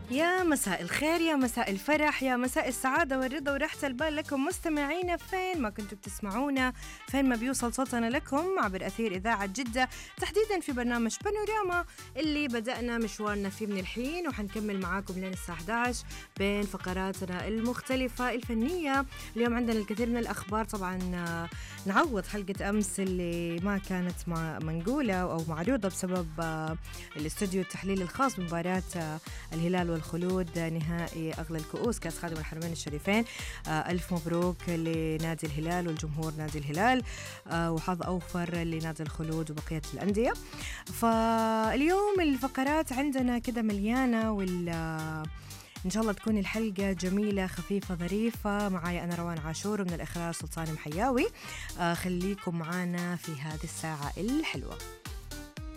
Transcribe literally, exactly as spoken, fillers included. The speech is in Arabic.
يا مساء الخير، يا مساء الفرح، يا مساء السعادة والرضا وراحة البال لكم مستمعينا فين ما كنتوا بتسمعونا، فين ما بيوصل صوتنا لكم عبر أثير إذاعة جدة، تحديدا في برنامج بانوراما اللي بدأنا مشوارنا فيه من الحين وحنكمل معاكم لين الساعة أحد عشر بين فقراتنا المختلفة الفنية. اليوم عندنا الكثير من الأخبار، طبعا نعوض حلقة أمس اللي ما كانت منقولة أو معروضة بسبب الاستوديو التحليل الخاص بمباراة الهلال والخلود نهائي أغلى الكؤوس كأس خادم الحرمين الشريفين. آه ألف مبروك لنادي الهلال والجمهور نادي الهلال، آه وحظ أوفر لنادي الخلود وبقية الأندية. فاليوم الفقرات عندنا كده مليانة، وال إن شاء الله تكون الحلقة جميلة خفيفة ظريفة. معايا أنا روان عاشور، ومن الإخراج سلطان محياوي. آه خليكم معانا في هذه الساعة الحلوة.